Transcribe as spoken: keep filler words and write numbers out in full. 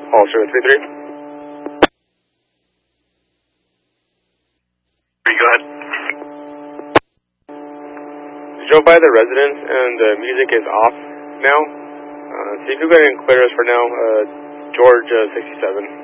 Hollister three three. Go ahead. Drove by the residence and the music is off now. Uh, so you can go ahead and clear us for now. Uh, George uh, sixty-seven.